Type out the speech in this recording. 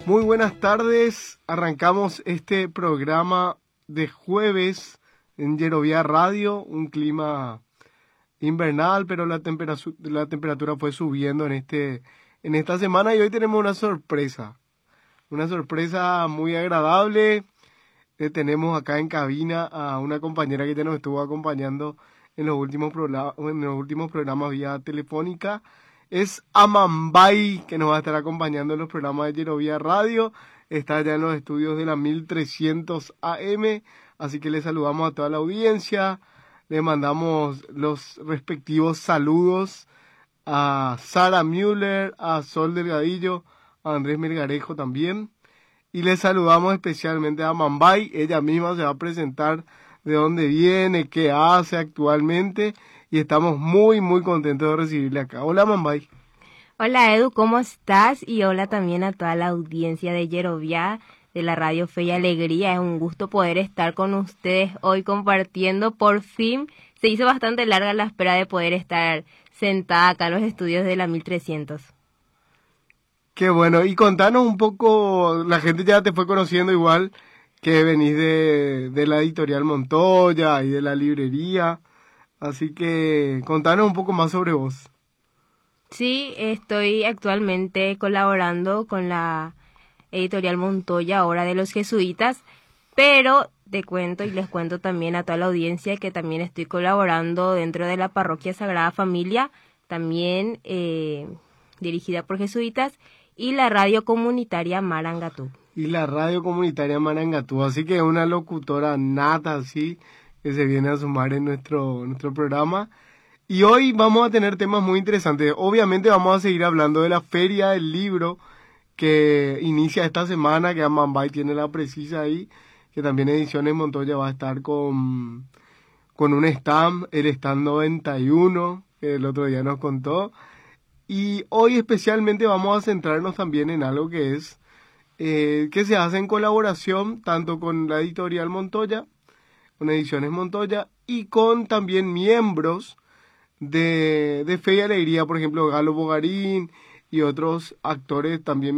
Muy buenas tardes, arrancamos este programa de jueves en Yerovia Radio, un clima invernal, pero la temperatura fue subiendo en esta semana y hoy tenemos una sorpresa muy agradable. Tenemos acá en cabina a una compañera que ya nos estuvo acompañando en los últimos programas vía telefónica. Es Amambay, que nos va a estar acompañando en los programas de Yerovia Radio. Está ya en los estudios de la 1300 AM, así que le saludamos a toda la audiencia. Le mandamos los respectivos saludos a Sara Müller, a Sol Delgadillo, a Andrés Melgarejo también. Y le saludamos especialmente a Amambay. Ella misma se va a presentar de dónde viene, qué hace actualmente. Y estamos muy, muy contentos de recibirle acá. Hola, Amambay. Hola, Edu, ¿cómo estás? Y hola también a toda la audiencia de Yerovia, de la Radio Fe y Alegría. Es un gusto poder estar con ustedes hoy compartiendo. Por fin se hizo bastante larga la espera de poder estar sentada acá en los estudios de la 1300. Qué bueno. Y contanos un poco, la gente ya te fue conociendo igual, que venís de la editorial Montoya y de la librería. Así que contanos un poco más sobre vos. Sí, estoy actualmente colaborando con la editorial Montoya, ahora de los jesuitas, pero te cuento y les cuento también a toda la audiencia que también estoy colaborando dentro de la parroquia Sagrada Familia, también dirigida por jesuitas, y la radio comunitaria Marangatú. Y la radio comunitaria Marangatú, así que es una locutora nata, así, que se viene a sumar en nuestro programa. Y hoy vamos a tener temas muy interesantes. Obviamente vamos a seguir hablando de la Feria del Libro que inicia esta semana, que Amambay tiene la precisa ahí, que también Ediciones Montoya va a estar con un stand, el stand 91, que el otro día nos contó. Y hoy especialmente vamos a centrarnos también en algo que es que se hace en colaboración tanto con la editorial Montoya, con Ediciones Montoya, y con también miembros de Fe y Alegría, por ejemplo, Galo Bogarín y otros actores también